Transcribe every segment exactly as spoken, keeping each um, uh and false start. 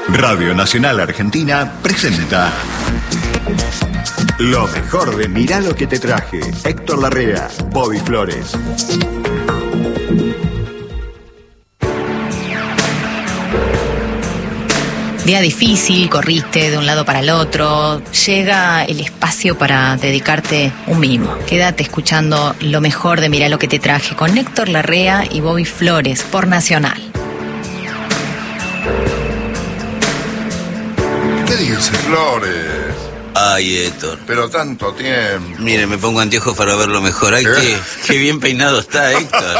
Radio Nacional Argentina presenta lo mejor de Mirá lo que te traje. Héctor Larrea, Bobby Flores. Día difícil, corriste de un lado para el otro, llega el espacio para dedicarte un mimo. Quédate escuchando lo mejor de Mirá lo que te traje con Héctor Larrea y Bobby Flores por Nacional. ¿Qué dice Flores? Ay, Héctor. Pero tanto tiempo. Mire, me pongo anteojos para verlo mejor. Ay, qué, qué bien peinado está, Héctor.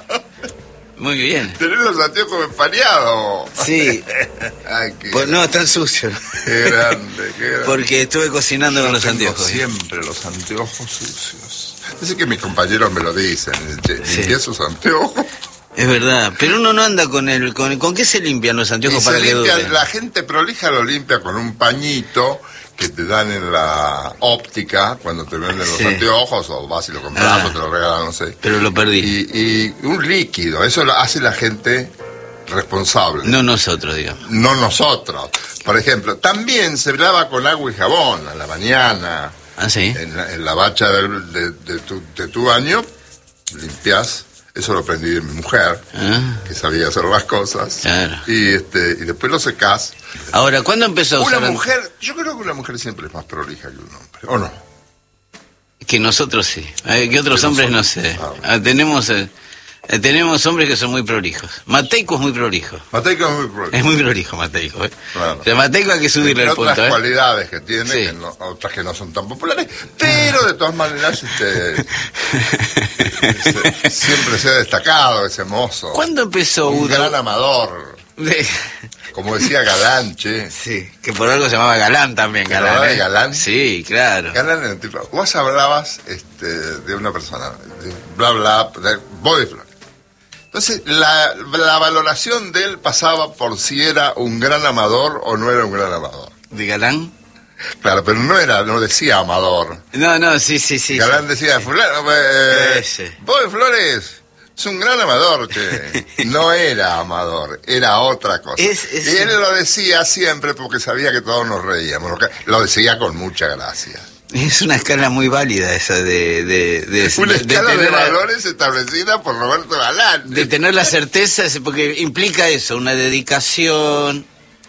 Muy bien. Tenés los anteojos empañados. Sí. Ay, qué Pues no, están sucios. Qué grande, qué grande. Porque estuve cocinando Yo con los tengo anteojos. Siempre los anteojos sucios. Dice que mis compañeros me lo dicen. Sí. Limpié sus anteojos. Es verdad, pero uno no anda con el... ¿Con, ¿con qué se limpian los Y anteojos se para que limpia, duren? la gente prolija lo limpia con un pañito que te dan en la óptica cuando te venden los Sí. anteojos, o vas y lo compras Ah. o te lo regalan, no sé. Pero lo perdí. Y, y un líquido, eso lo hace la gente responsable. No nosotros, digamos. No nosotros. Por ejemplo, también se lava con agua y jabón a la mañana. ¿Ah, sí? En la, en la bacha del- de, de tu, de tu baño, limpias. Eso lo aprendí de mi mujer, Ah, que sabía hacer las cosas. Claro. Y, este, y después lo secás. ahora, ¿cuándo empezó a Una usar... mujer, yo creo que una mujer siempre es más prolija que un hombre, ¿o no? Que nosotros sí. Eh, que otros Que hombres no nosotros. sé. Ah. Ah, tenemos... eh, eh, tenemos hombres que son muy prolijos. Mateico es muy prolijo. Mateico es muy prolijo. Es muy prolijo Mateico, ¿eh? Claro. O sea, Mateico hay que subirle Tiene el punto, otras ¿eh? cualidades que tiene, Sí. que no- otras que no son tan populares, pero de todas maneras este, este, siempre se ha destacado ese mozo. ¿Cuándo empezó Un uno? gran amador, De- como decía Galán, che. Sí, que por algo se llamaba Galán también, ¿Se Galán. llamaba ¿eh? Galán? Sí, claro. Galán era un tipo. Vos hablabas este, de una persona, de bla bla, de Bobby Flores. Entonces, la, la valoración de él pasaba por si era un gran amador o no era un gran amador. ¿De Galán? Claro, pero no era, no decía amador. No, no, sí, sí, sí. Galán sí. decía, fulano, eh, Ese. Bobby Flores es un gran amador, che. No era amador, era otra cosa. Es- es- Y él lo decía siempre porque sabía que todos nos reíamos. Lo, que- lo decía con mucha gracia. Es una escala muy válida esa de... de, de Una de- escala de, tener la- valores establecida por Roberto Galán. de tener la certeza, es- porque implica eso, una dedicación,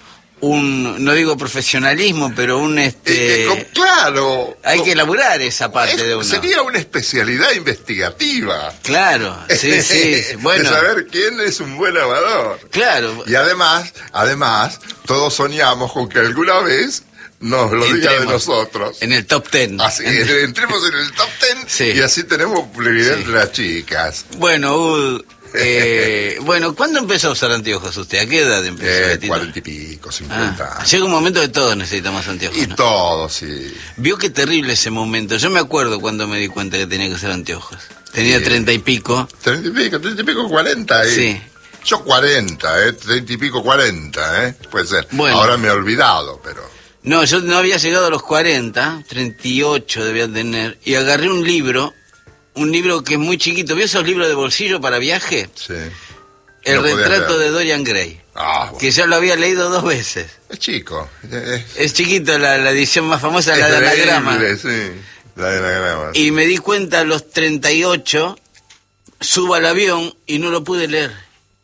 un, no digo profesionalismo, pero un Eh, este... eh, com- claro. hay que elaborar esa parte Es- de uno. Sería una especialidad investigativa. Claro, sí, sí, sí. Bueno, De saber quién es un buen amador. claro. Y además, además, todos soñamos con que alguna vez nos lo diga de Entremos nosotros. en el top ten. Así, entremos en el top ten Sí. y así tenemos popularidad Sí. entre las chicas. Bueno, uh, eh, bueno, ¿cuándo empezó a usar anteojos usted? ¿A qué edad empezó? Eh, Betito? cuarenta y pico, cincuenta Ah, años. llega un momento que todos necesitamos anteojos, Y ¿no? todo, sí. Vio qué terrible ese momento. Yo me acuerdo cuando me di cuenta que tenía que usar anteojos. Tenía Sí. treinta y pico. Treinta y pico, treinta y pico, cuarenta. ¿eh? Sí. Yo cuarenta, ¿eh? Treinta y pico, cuarenta, ¿eh? Puede ser. Bueno. Ahora me he olvidado, pero... No, yo no había llegado a los cuarenta, treinta y ocho debía tener, y agarré un libro, un libro que es muy chiquito. ¿Vio esos libros de bolsillo para viaje? Sí. El No podía retrato leer. de Dorian Gray, Ah, bueno. que ya lo había leído dos veces. Es chico. Es, Es chiquito, la, la edición más famosa, es la de anagrama. leíble, sí. La de anagrama. Y me di cuenta a los treinta y ocho, subo al avión y no lo pude leer.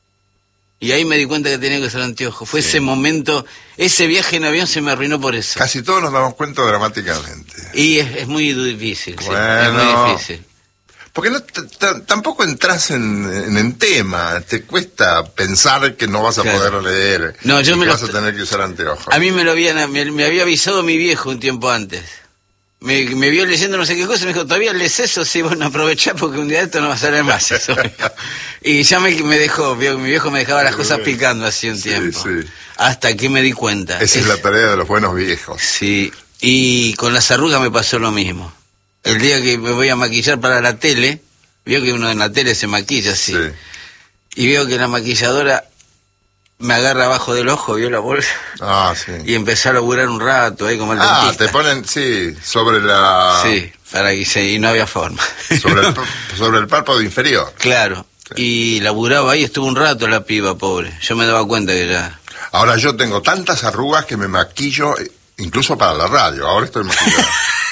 Y ahí me di cuenta que tenía que usar anteojos. Fue ese momento, ese viaje en avión se me arruinó por eso. Casi todos nos damos cuenta dramáticamente. Y es, es muy difícil, sí, es Bueno. muy difícil. Porque no t- t- tampoco entras en, en, en tema. Te cuesta pensar que no vas a Claro. poder leer. No, yo y me que lo- vas a tener que usar anteojos. A mí me lo habían, me, me había avisado mi viejo un tiempo antes. Me, me vio leyendo no sé qué cosa y me dijo, ¿todavía lees eso? Sí, bueno, aprovechá porque un día de esto no va a salir más eso. Y ya me, me dejó, vio, mi viejo me dejaba las cosas picando así un Sí, tiempo. sí. Hasta que me di cuenta. Esa es la tarea de los buenos viejos. Sí, y con las arrugas me pasó lo mismo. El día que me voy a maquillar para la tele, vio que uno en la tele se maquilla así. Sí. Y veo que la maquilladora me agarra abajo del ojo, vio la bolsa, Ah, sí. y empecé a laburar un rato ahí como el Ah, dentista. te ponen, sí, sobre la... Sí, para que se, y no había forma. Sobre el, sobre el párpado inferior. Claro. Sí. Y laburaba ahí, estuvo un rato la piba, pobre. Yo me daba cuenta que ya... Ahora yo tengo tantas arrugas que me maquillo, incluso para la radio. Ahora estoy maquillado.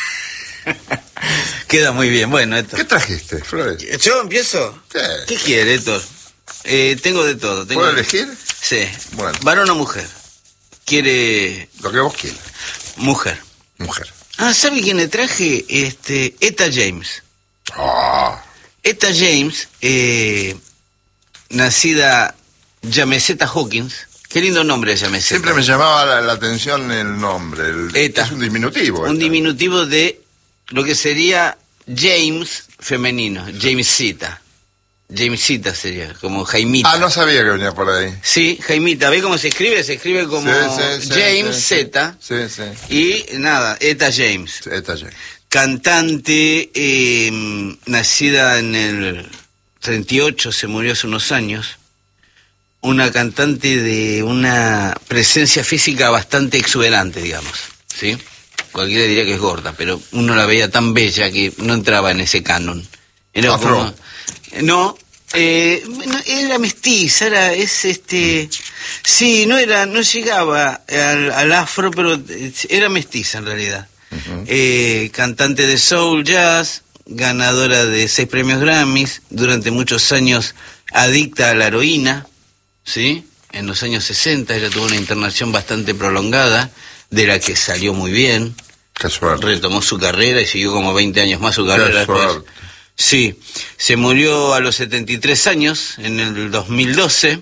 Queda muy bien. Bueno, esto. ¿Qué trajiste, Flores? ¿Yo empiezo? Sí. ¿Qué quiere, Héctor? Eh, tengo de todo. Tengo... ¿Puedo elegir? Sí. Bueno. ¿Varón o mujer? ¿Quiere...? Lo que vos quieras. Mujer. Mujer. Ah, ¿sabe quién le traje? Este, Etta James. Ah. Etta James, eh, nacida Yameseta Hawkins. Qué lindo nombre es Yameseta. Siempre me llamaba la, la atención el nombre. El, Etta. Es un diminutivo. Un Etta. diminutivo de lo que sería James femenino, Jamesita. Jamesita sería, como Jaimita. Ah, no sabía que venía por ahí. Sí, Jaimita. ¿Ve cómo se escribe? Se escribe como Sí, sí, sí, James sí, Z. Sí, sí. Y nada, Etta James. Etta James. Cantante, eh, nacida en el treinta y ocho, se murió hace unos años. Una cantante de una presencia física bastante exuberante, digamos, ¿sí? Cualquiera diría que es gorda, pero uno la veía tan bella que no entraba en ese canon. Era Afro. como... No, eh, no, era mestiza, era, es este... Sí, no era, no llegaba al, al afro, pero era mestiza en realidad. Uh-huh. Eh, cantante de soul jazz, ganadora de seis premios Grammys, durante muchos años adicta a la heroína, ¿sí? En los años sesenta ella tuvo una internación bastante prolongada, de la que salió muy bien. Qué suerte. Retomó su carrera y siguió como veinte años más su carrera. Qué después. suerte. Sí, se murió a los setenta y tres años, en el dos mil doce,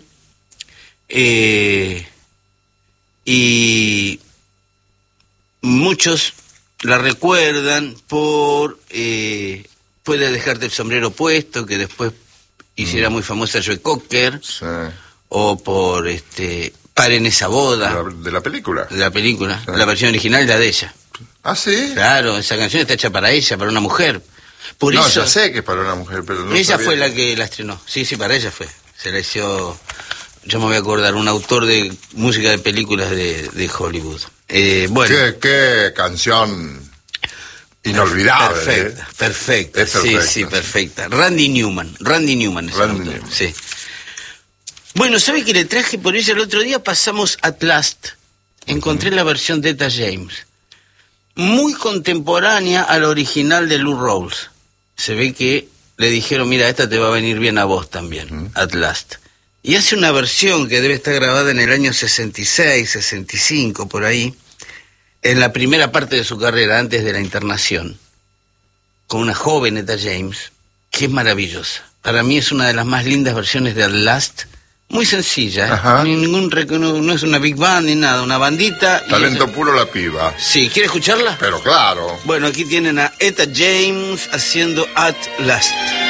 eh, y muchos la recuerdan por eh, Puede dejarte el sombrero puesto, que después hiciera muy famosa Joe Cocker, Sí. o por este Paren esa boda, De la, de la película. de la película, Sí. la versión original es la de ella. Ah, sí. Claro, esa canción está hecha para ella, para una mujer. Por No, eso ya sé que es para una mujer, pero no ella sabía fue la que- que la estrenó. Sí, sí, para ella fue. Se la hizo, yo me voy a acordar, un autor de música de películas de, de Hollywood. Eh, bueno. Qué, qué canción inolvidable. Perfecta, ¿eh? perfecta. Es Sí, perfecta. sí, perfecta. Randy Newman, Randy Newman es el Randy autor, Newman. sí. Bueno, ¿sabe que le traje por ella el otro día? Pasamos At Last. Encontré la versión de Etta James. Muy contemporánea a la original de Lou Rawls. Se ve que le dijeron, mira, esta te va a venir bien a vos también, Uh-huh. At Last. Y hace una versión que debe estar grabada en el año sesenta y seis, sesenta y cinco, por ahí, en la primera parte de su carrera, antes de la internación, con una joven Etta James, que es maravillosa. Para mí es una de las más lindas versiones de At Last. Muy sencilla, ¿eh? Ajá. Ni ningún rec- no, no es una big band ni nada, una bandita. y Talento ella- puro la piba. Sí, ¿quiere escucharla? Pero claro. Bueno, aquí tienen a Etta James haciendo At Last.